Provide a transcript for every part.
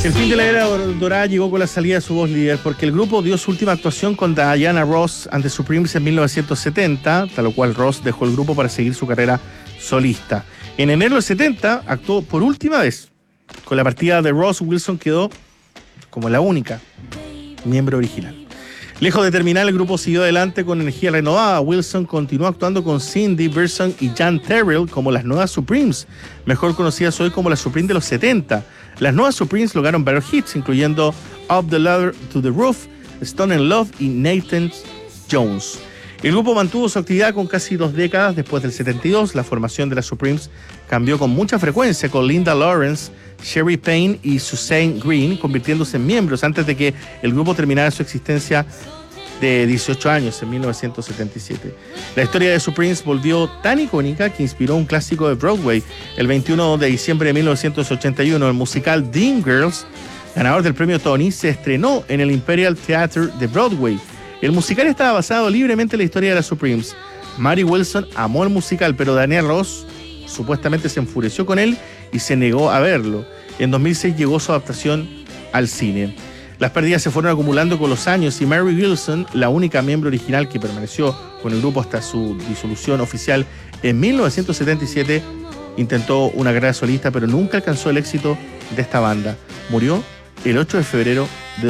El fin de la era dorada llegó con la salida de su voz líder, porque el grupo dio su última actuación con Diana Ross and the Supremes en 1970, tal cual Ross dejó el grupo para seguir su carrera solista. En enero del 70 actuó por última vez. Con la partida de Ross, Wilson quedó como la única miembro original. Lejos de terminar, el grupo siguió adelante con energía renovada. Wilson continuó actuando con Cindy Burson y Jan Terrell como las nuevas Supremes, mejor conocidas hoy como las Supremes de los 70. Las nuevas Supremes lograron varios hits, incluyendo Up the Ladder to the Roof, Stone in Love y Nathan Jones. El grupo mantuvo su actividad con casi 2 décadas. Después del 72, la formación de las Supremes cambió con mucha frecuencia, con Linda Lawrence, Sherry Payne y Suzanne Green convirtiéndose en miembros antes de que el grupo terminara su existencia de 18 años en 1977. La historia de Supremes volvió tan icónica que inspiró un clásico de Broadway. El 21 de diciembre de 1981, el musical Dreamgirls, ganador del premio Tony, se estrenó en el Imperial Theatre de Broadway. El musical estaba basado libremente en la historia de las Supremes. Mary Wilson amó el musical, pero Daniel Ross supuestamente se enfureció con él y se negó a verlo. En 2006 llegó su adaptación al cine. Las pérdidas se fueron acumulando con los años y Mary Wilson, la única miembro original que permaneció con el grupo hasta su disolución oficial en 1977, intentó una carrera solista, pero nunca alcanzó el éxito de esta banda. Murió el 8 de febrero de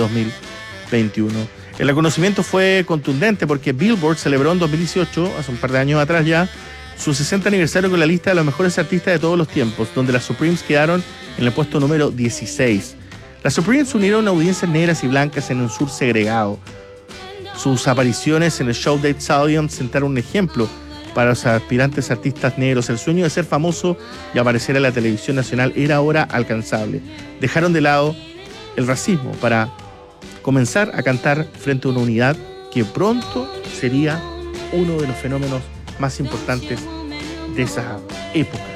2021. El reconocimiento fue contundente porque Billboard celebró en 2018, hace un par de años atrás ya, su 60 aniversario con la lista de los mejores artistas de todos los tiempos, donde las Supremes quedaron en el puesto número 16. Las Supremes unieron audiencias negras y blancas en un sur segregado. Sus apariciones en el show Dave Stallion sentaron un ejemplo para los aspirantes artistas negros. El sueño de ser famoso y aparecer en la televisión nacional era ahora alcanzable. Dejaron de lado el racismo para comenzar a cantar frente a una unidad que pronto sería uno de los fenómenos más importantes de esa época.